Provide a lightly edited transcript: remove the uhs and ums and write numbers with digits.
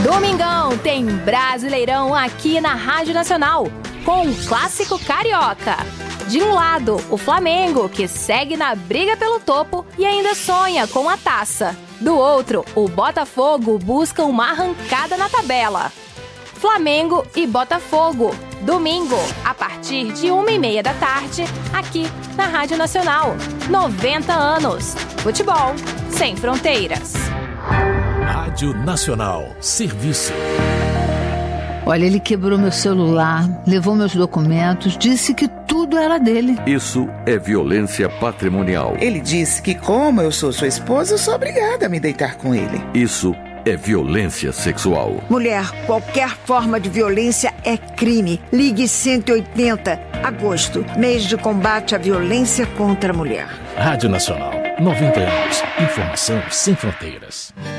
Domingão tem Brasileirão aqui na Rádio Nacional, com um clássico carioca. De um lado, o Flamengo, que segue na briga pelo topo e ainda sonha com a taça. Do outro, o Botafogo busca uma arrancada na tabela. Flamengo e Botafogo, domingo, a partir de 1h30 da tarde, aqui na Rádio Nacional. 90 anos. Futebol sem fronteiras. Rádio Nacional. Serviço. Olha, ele quebrou meu celular, levou meus documentos, disse que tudo era dele. Isso é violência patrimonial. Ele disse que, como eu sou sua esposa, eu sou obrigada a me deitar com ele. Isso é violência sexual. Mulher, qualquer forma de violência é crime. Ligue 180. Agosto, mês de combate à violência contra a mulher. Rádio Nacional. 90 anos. Informação sem fronteiras.